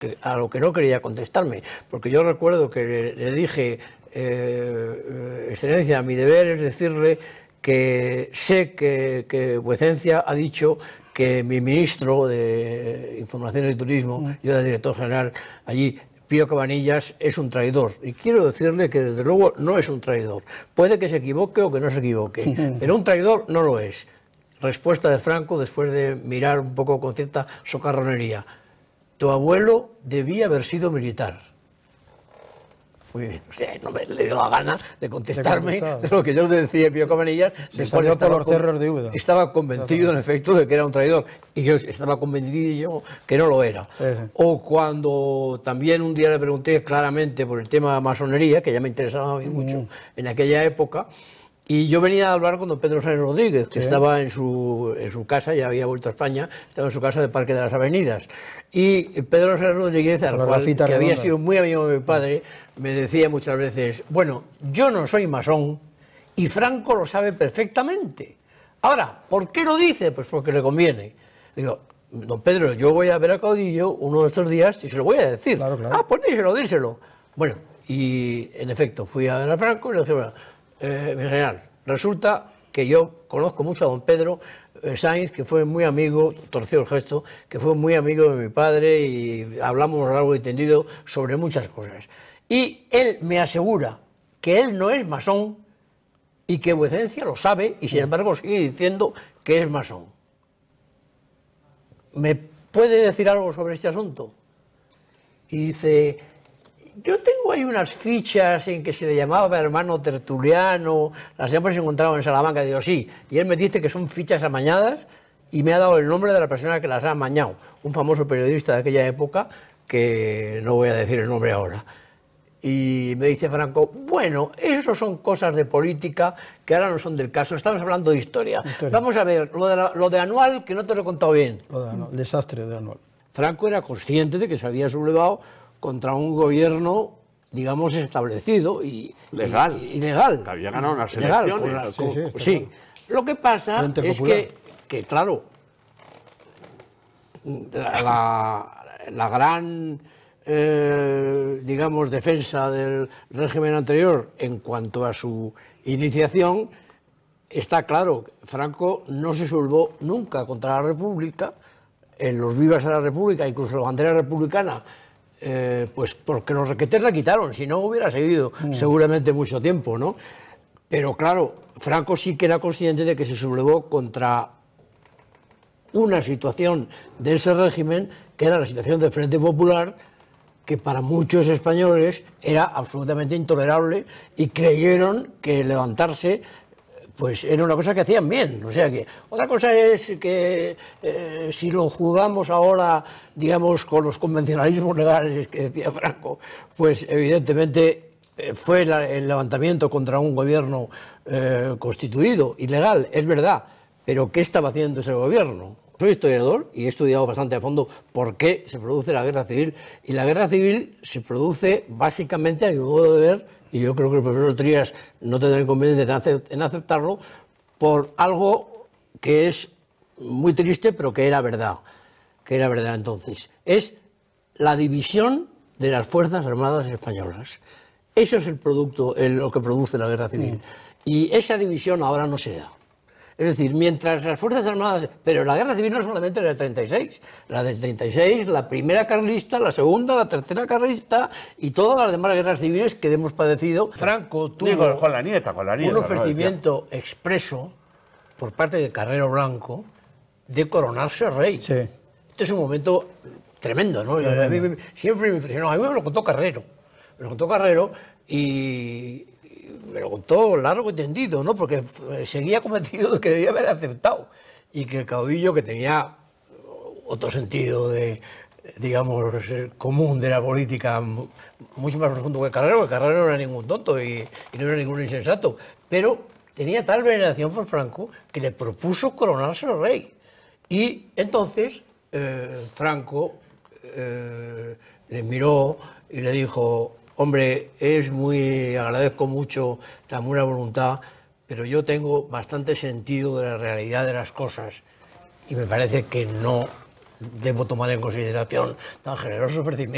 a lo que no quería contestarme, porque yo recuerdo que le dije, Excelencia, mi deber es decirle que sé que Vuecencia ha dicho que mi ministro de Información y Turismo, yo era director general allí, Pío Cabanillas, es un traidor. Y quiero decirle que desde luego no es un traidor. Puede que se equivoque o que no se equivoque, pero un traidor no lo es. Respuesta de Franco, después de mirar un poco con cierta socarronería. Tu abuelo debía haber sido militar. Muy bien, o sea, no me le dio la gana de contestarme de lo que yo le decía a Pío Cabanillas. Después por los cerros de Úbeda. Estaba convencido, en efecto, de que era un traidor. Y yo estaba convencido que no lo era. O cuando también un día le pregunté claramente por el tema de masonería, que ya me interesaba a mí mucho en aquella época, y yo venía a hablar con don Pedro Sáenz Rodríguez, que estaba en su casa, ya había vuelto a España, estaba en su casa de Parque de las Avenidas. Y Pedro Sáenz Rodríguez, al cual, que había sido muy amigo de mi padre, me decía muchas veces, bueno, yo no soy masón y Franco lo sabe perfectamente. Ahora, ¿por qué lo dice? Pues porque le conviene. Digo, don Pedro, yo voy a ver a Caudillo uno de estos días y se lo voy a decir. Claro, claro. Ah, pues díselo. Bueno, y en efecto, fui a ver a Franco y le dije, bueno, mi general, resulta que yo conozco mucho a don Pedro Sáenz, que fue muy amigo, torció el gesto, que fue muy amigo de mi padre y hablamos largo y tendido sobre muchas cosas. Y él me asegura que él no es masón y que Vuecencia lo sabe y sin embargo sigue diciendo que es masón. ¿Me puede decir algo sobre este asunto? Y dice, yo tengo ahí unas fichas en que se le llamaba hermano Tertuliano, las hemos encontrado en Salamanca. Digo, sí, y él me dice que son fichas amañadas y me ha dado el nombre de la persona que las ha amañado, un famoso periodista de aquella época, que no voy a decir el nombre ahora. Y me dice Franco, bueno, eso son cosas de política que ahora no son del caso, estamos hablando de historia. Vamos a ver, lo de Anual, que no te lo he contado bien. El desastre de Anual. Franco era consciente de que se había sublevado contra un gobierno, digamos, establecido y legal. Que había ganado unas elecciones. Sí. Lo que pasa es que, claro, la gran, digamos, defensa del régimen anterior en cuanto a su iniciación, está claro, Franco no se sublevó nunca contra la República, en los vivas a la República, incluso la bandera republicana, pues porque los requetés la quitaron, si no hubiera seguido seguramente mucho tiempo, ¿no? Pero claro, Franco sí que era consciente de que se sublevó contra una situación de ese régimen, que era la situación del Frente Popular, que para muchos españoles era absolutamente intolerable y creyeron que levantarse pues era una cosa que hacían bien. O sea que otra cosa es que si lo juzgamos ahora, digamos, con los convencionalismos legales que decía Franco, pues evidentemente fue el levantamiento contra un gobierno constituido, ilegal, es verdad, pero ¿qué estaba haciendo ese gobierno? Soy historiador y he estudiado bastante a fondo por qué se produce la guerra civil, y la guerra civil se produce básicamente, a mi modo de ver, y yo creo que el profesor Trías no tendrá inconveniente en aceptarlo, por algo que es muy triste, pero que era verdad entonces. Es la división de las Fuerzas Armadas Españolas. Eso es el producto, lo que produce la guerra civil. Y esa división ahora no se da. Es decir, mientras las Fuerzas Armadas... Pero la guerra civil no solamente del 36. La del 36, la primera carlista, la segunda, la tercera carlista y todas las demás guerras civiles que hemos padecido. Franco tuvo con la nieta, un ofrecimiento expreso por parte de Carrero Blanco de coronarse rey. Sí. Este es un momento tremendo, ¿no? A mí siempre me impresionó. A mí me lo contó Carrero. Me lo contó Carrero y me lo contó largo y tendido, ¿no? Porque seguía convencido de que debía haber aceptado y que el caudillo, que tenía otro sentido de, digamos, común de la política mucho más profundo que Carrero no era ningún tonto y no era ningún insensato, pero tenía tal veneración por Franco que le propuso coronarse rey. Y entonces Franco le miró y le dijo: hombre, agradezco mucho tan buena voluntad, pero yo tengo bastante sentido de la realidad de las cosas y me parece que no debo tomar en consideración tan generosos ofrecimientos.